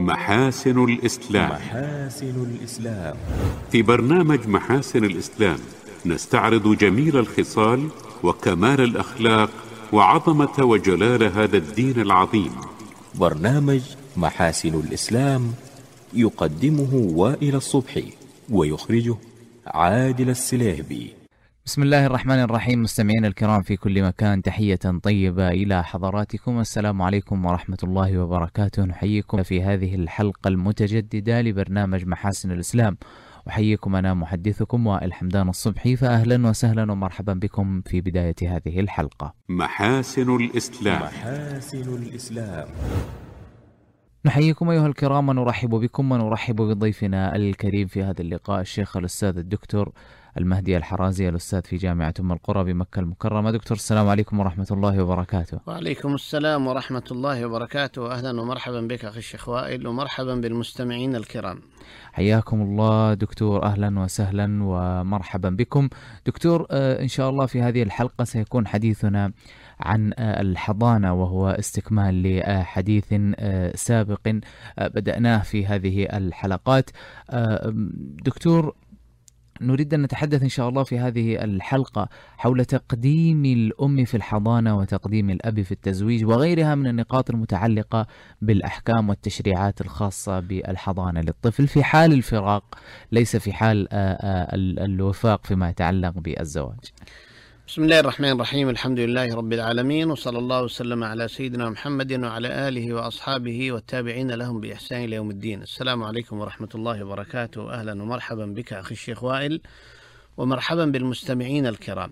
محاسن الإسلام. محاسن الإسلام. في برنامج محاسن الإسلام نستعرض جميل الخصال وكمال الأخلاق وعظمة وجلال هذا الدين العظيم. برنامج محاسن الإسلام يقدمه وائل الصبحي ويخرجه عادل السليهبي. بسم الله الرحمن الرحيم. مستمعينا الكرام في كل مكان، تحية طيبة إلى حضراتكم. السلام عليكم ورحمة الله وبركاته. نحييكم في هذه الحلقة المتجددة لبرنامج محاسن الإسلام. أحييكم أنا محدثكم وائل حمدان الصبحي، فأهلا وسهلا ومرحبا بكم في بداية هذه الحلقة. محاسن الإسلام. محاسن الإسلام. نحييكم أيها الكرام ونرحب بكم ونرحب بضيفنا الكريم في هذا اللقاء، الشيخ الأستاذ الدكتور المهدي الحرازي، الأستاذ في جامعة أم القرى بمكة المكرمة. دكتور السلام عليكم ورحمة الله وبركاته. وعليكم السلام ورحمة الله وبركاته. أهلا ومرحبا بك أخي الشيخ وائل، ومرحبا بالمستمعين الكرام. حياكم الله دكتور، أهلا وسهلا ومرحبا بكم. دكتور، إن شاء الله في هذه الحلقة سيكون حديثنا عن الحضانة، وهو استكمال لحديث سابق بدأناه في هذه الحلقات. دكتور، نريد أن نتحدث إن شاء الله في هذه الحلقة حول تقديم الأم في الحضانة وتقديم الأب في التزويج وغيرها من النقاط المتعلقة بالأحكام والتشريعات الخاصة بالحضانة للطفل في حال الفراق، ليس في حال الوفاق فيما يتعلق بالزواج. بسم الله الرحمن الرحيم. الحمد لله رب العالمين، وصلى الله وسلم على سيدنا محمد وعلى آله وأصحابه والتابعين لهم بإحسان إلى يوم الدين. السلام عليكم ورحمة الله وبركاته. أهلا ومرحبا بك أخي الشيخ وائل، ومرحبا بالمستمعين الكرام.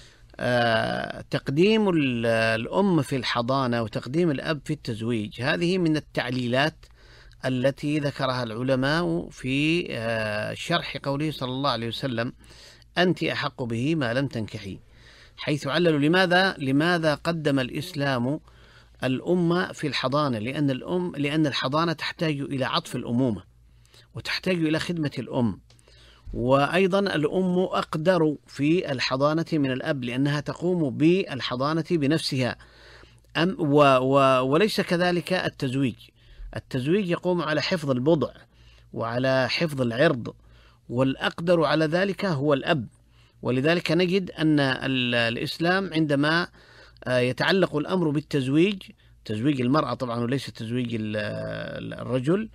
تقديم الأم في الحضانة وتقديم الأب في التزويج، هذه من التعليلات التي ذكرها العلماء في شرح قوله صلى الله عليه وسلم: أنت أحق به ما لم تنكحي، حيث عللوا لماذا قدم الإسلام الأم في الحضانة، لأن الحضانة تحتاج إلى عطف الأمومة وتحتاج إلى خدمة الأم، وأيضا الأم أقدر في الحضانة من الأب لأنها تقوم بالحضانة بنفسها. وليس كذلك التزويج يقوم على حفظ البضع وعلى حفظ العرض، والأقدر على ذلك هو الأب. ولذلك نجد أن الإسلام عندما يتعلق الأمر بالتزويج، تزويج المرأة طبعا وليس تزويج الرجل،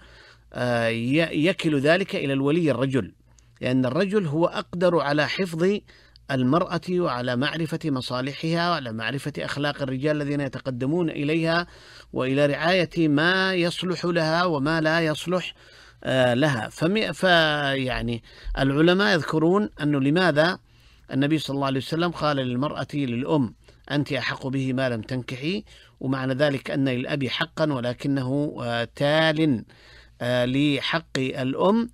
يكل ذلك إلى الولي الرجل، لأن الرجل هو أقدر على حفظ المرأة وعلى معرفة مصالحها وعلى معرفة أخلاق الرجال الذين يتقدمون إليها، وإلى رعاية ما يصلح لها وما لا يصلح لها. فيعني العلماء يذكرون أنه لماذا النبي صلى الله عليه وسلم قال للمرأة للأم: أنت أحق به ما لم تنكحي، ومعنى ذلك أن للأب حقا ولكنه تال لحق الأم،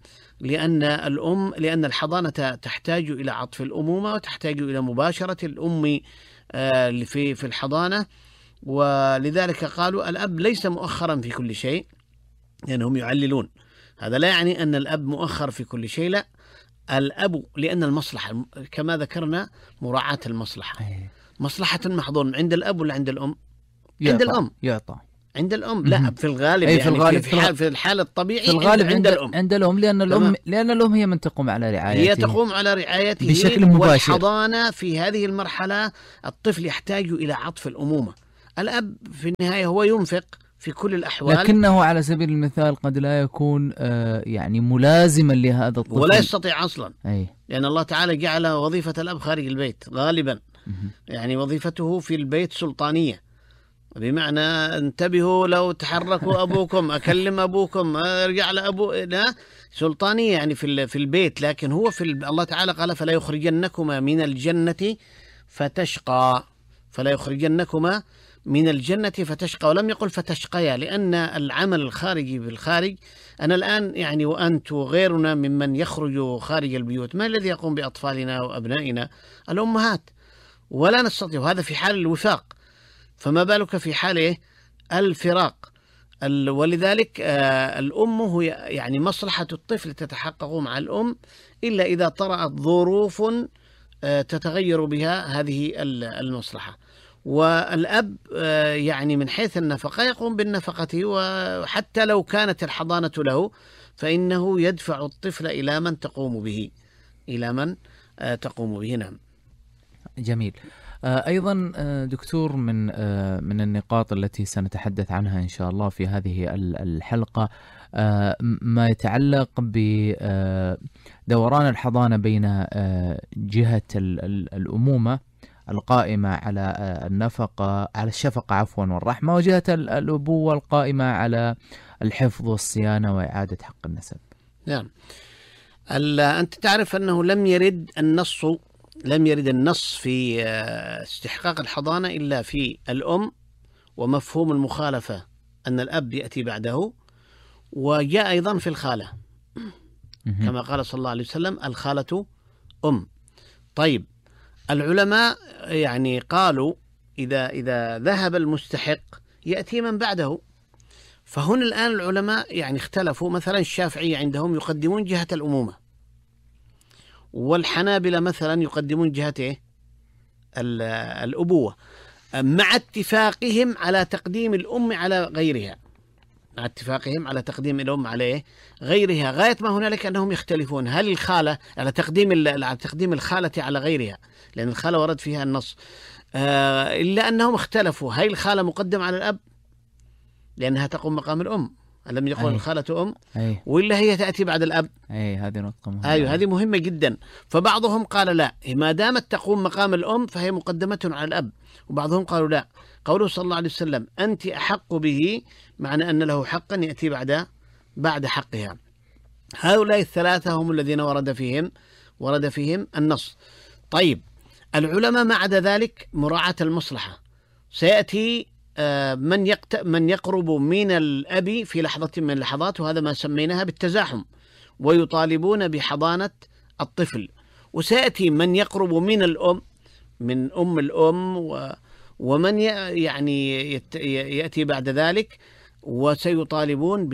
لأن الحضانة تحتاج إلى عطف الأمومة وتحتاج إلى مباشرة الأم في الحضانة. ولذلك قالوا الأب ليس مؤخرا في كل شيء، لأنهم يعللون. هذا لا يعني أن الأب مؤخر في كل شيء، لا، الأب لأن المصلحة كما ذكرنا مراعاة المصلحة، مصلحة محضور عند الأب ولا عند الأم؟ عند الأم. يعطى عند الأم. لا، في الغالب في الحال الطبيعي في الغالب عند الأم، لأن الأم هي من تقوم على رعايته، هي تقوم على رعايته بشكل مباشر. والحضانة في هذه المرحلة الطفل يحتاج إلى عطف الأمومة. الأب في النهاية هو ينفق في كل الأحوال، لكنه على سبيل المثال قد لا يكون يعني ملازما لهذا الطفل، ولا يستطيع أصلا، لأن الله تعالى جعل وظيفة الأب خارج البيت غالبا. يعني وظيفته في البيت سلطانية، بمعنى انتبهوا لو تحركوا أبوكم، أكلم أبوكم، أرجع لأبو، لا، سلطانية يعني في البيت. لكن هو الله تعالى قال: فلا يخرجنكما من الجنة فتشقى، فلا يخرجنكما من الجنة فتشقى، ولم يقل فتشقيا، لأن العمل الخارجي بالخارج، أنا الآن يعني وأنت وغيرنا ممن يخرج خارج البيوت، ما الذي يقوم بأطفالنا وأبنائنا؟ الأمهات، ولا نستطيع، وهذا في حال الوفاق، فما بالك في حال الفراق؟ ولذلك الأم هو يعني مصلحة الطفل تتحقق مع الأم، إلا إذا طرأت ظروف تتغير بها هذه المصلحة. والأب يعني من حيث النفقة يقوم بالنفقة، وحتى لو كانت الحضانة له فإنه يدفع الطفل إلى من تقوم به، إلى من تقوم به. نعم. جميل. أيضا دكتور، من النقاط التي سنتحدث عنها إن شاء الله في هذه الحلقة ما يتعلق بدوران الحضانة بين جهة الأمومة القائمة على النفقة، على الشفقة عفوا والرحمة، وجهة الأبوة القائمة على الحفظ والصيانة وإعادة حق النسب. نعم. أنت تعرف أنه لم يرد النص في استحقاق الحضانة إلا في الأم، ومفهوم المخالفة أن الأب يأتي بعده، وجاء أيضا في الخالة كما قال صلى الله عليه وسلم: الخالة أم. طيب، العلماء يعني قالوا إذا ذهب المستحق يأتي من بعده. فهنا الآن العلماء يعني اختلفوا. مثلا الشافعية عندهم يقدمون جهة الأمومة، والحنابلة مثلا يقدمون جهة الأبوة، مع اتفاقهم على تقديم الأم على غيرها، مع اتفاقهم على تقديم الأم على غيرها. غاية ما هنالك أنهم يختلفون هل الخالة على تقديم الخالة على غيرها، لأن الخالة ورد فيها النص، إلا أنهم اختلفوا هل الخالة مقدم على الأب لأنها تقوم مقام الأم، ألم يقول الخالة أم، ولا هي تأتي بعد الأب؟ هذه نقطة مهمة. أيوة، هذه مهمة جدا. فبعضهم قال لا، ما دامت تقوم مقام الأم فهي مقدمة على الأب، وبعضهم قالوا لا، قوله صلى الله عليه وسلم: أنت أحق به، معنى أن له حقا يأتي بعد حقها. هؤلاء الثلاثة هم الذين ورد فيهم النص. طيب، العلماء ما عدا ذلك مراعاة المصلحة، سيأتي من يقرب من الأب في لحظة من اللحظات، وهذا ما سميناها بالتزاحم، ويطالبون بحضانة الطفل. وسيأتي من يقرب من الأم، من أم الأم، ومن يعني يأتي بعد ذلك وسيطالبون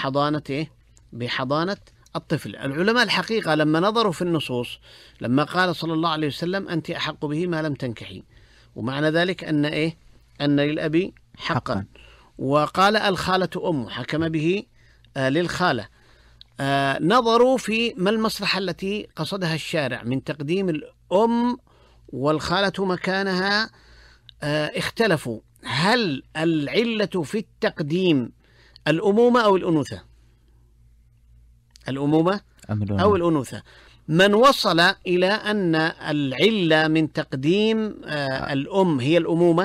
بحضانة الطفل. العلماء الحقيقة لما نظروا في النصوص، لما قال صلى الله عليه وسلم: أنت أحق به ما لم تنكحي، ومعنى ذلك أن للأب حقا، وقال: الخالة أم، حكم به للخالة. نظروا في ما المصلحة التي قصدها الشارع من تقديم الأم والخالة مكانها. اختلفوا هل العلة في التقديم الأمومة أو الأنوثة؟ الأمومة أو الأنوثة؟ من وصل إلى أن العلة من تقديم الأم هي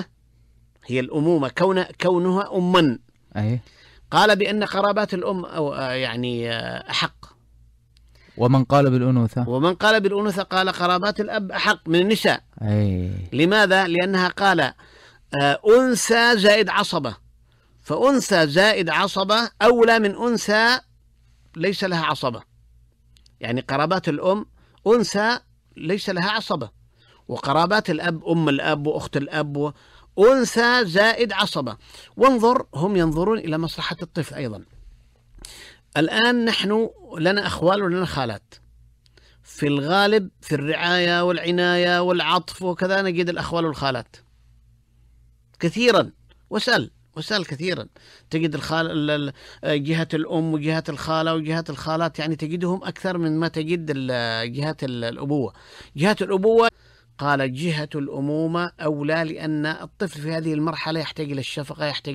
الأمومة كونها أما، قال بأن قرابات الأم أو يعني أحق. ومن قال بالأنوثة قال قرابات الأب أحق من النساء. لماذا؟ لأنها قال أنثى زائد عصبة، فأنثى زائد عصبة أولى من أنثى ليس لها عصبة. يعني قرابات الأم أنثى ليس لها عصبة، وقرابات الأب أم الأب وأخت الأب أنثى زائد عصبة. وانظر، هم ينظرون إلى مصلحة الطفل أيضا. الآن نحن لنا أخوال ولنا خالات، في الغالب في الرعاية والعناية والعطف وكذا نجد الأخوال والخالات كثيرا، وسأل كثيرا، تجد جهة الأم وجهة الخالة وجهة الخالات، يعني تجدهم أكثر من ما تجد جهة الأبوة. جهة الأبوة قال جهة الأمومة أولى، لأن الطفل في هذه المرحلة يحتاج إلى الشفقة، يحتاج